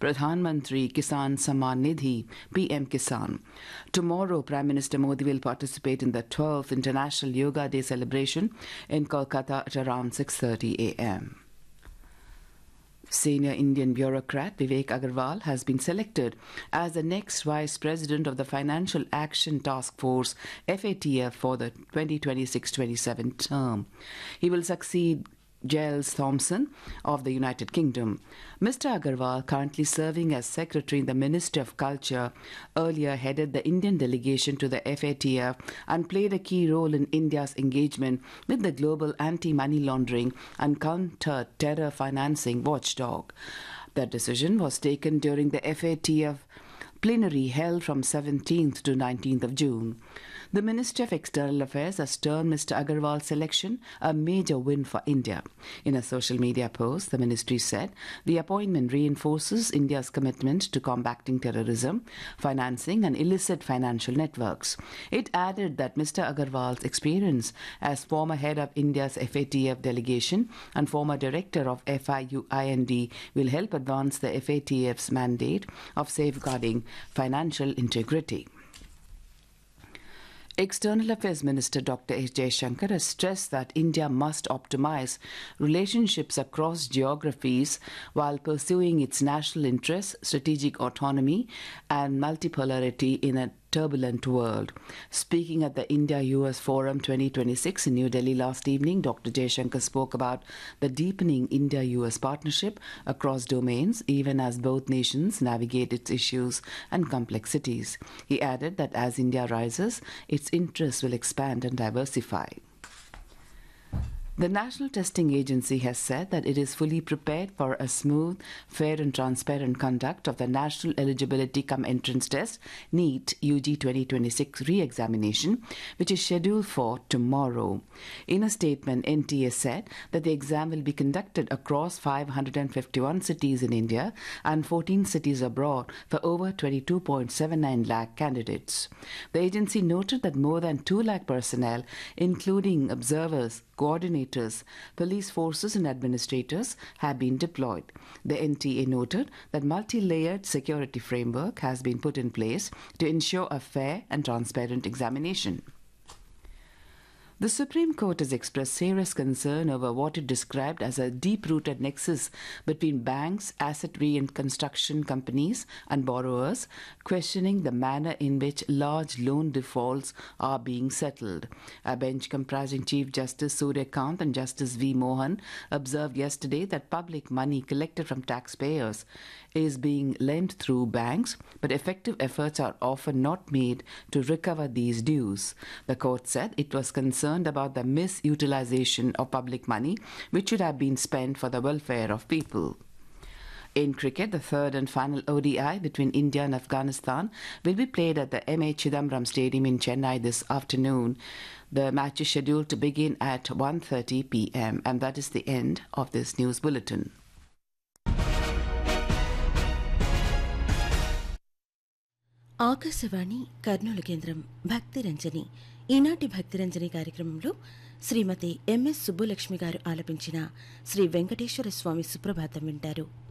Pradhan Mantri Kisan Samman Nidhi PM Kisan. Tomorrow, Prime Minister Modi will participate in the 12th International Yoga Day celebration in Kolkata at around 6:30 a.m. Senior Indian bureaucrat Vivek Agarwal has been selected as the next Vice President of the Financial Action Task Force FATF for the 2026-27 term. He will succeed Giles Thompson of the United Kingdom. Mr. Agarwal, currently serving as Secretary in the Ministry of Culture, earlier headed the Indian delegation to the FATF and played a key role in India's engagement with the global anti-money laundering and counter-terror financing watchdog. The decision was taken during the FATF plenary held from 17th to 19th of June. The Ministry of External Affairs has termed Mr. Agarwal's selection a major win for India. In a social media post, the ministry said the appointment reinforces India's commitment to combating terrorism, financing and illicit financial networks. It added that Mr. Agarwal's experience as former head of India's FATF delegation and former director of FIUIND will help advance the FATF's mandate of safeguarding financial integrity. External Affairs Minister Dr. S. Jaishankar has stressed that India must optimize relationships across geographies while pursuing its national interests, strategic autonomy, and multipolarity in a turbulent world. Speaking at the India-US Forum 2026 in New Delhi last evening, Dr. Jaishankar spoke about the deepening India-US partnership across domains, even as both nations navigate its issues and complexities. He added that as India rises, its interests will expand and diversify. The National Testing Agency has said that it is fully prepared for a smooth, fair and transparent conduct of the National Eligibility Cum Entrance Test NEET UG 2026 re-examination, which is scheduled for tomorrow. In a statement, NTA said that the exam will be conducted across 551 cities in India and 14 cities abroad for over 22.79 lakh candidates. The agency noted that more than 2 lakh personnel, including observers, coordinators, police forces and administrators have been deployed. The NTA noted that multi-layered security framework has been put in place to ensure a fair and transparent examination. The Supreme Court has expressed serious concern over what it described as a deep-rooted nexus between banks, asset reconstruction companies and borrowers, questioning the manner in which large loan defaults are being settled. A bench comprising Chief Justice Surya Kant and Justice V. Mohan observed yesterday that public money collected from taxpayers is being lent through banks, but effective efforts are often not made to recover these dues. The court said it was concerned about the misutilization of public money, which should have been spent for the welfare of people. In cricket, the third and final ODI between India and Afghanistan will be played at the M.A. Chidambaram Stadium in Chennai this afternoon. The match is scheduled to begin at 1:30 p.m. And that is the end of this news bulletin. Akashvani Kurnool కేంద్రం భక్తిరంజని. ఈనాటి భక్తిరంజని కార్యక్రమంలో శ్రీమతి MS Subbulakshmi గారు ఆలపించిన శ్రీ వెంకటేశ్వర స్వామి సుప్రభాతం వింటారు.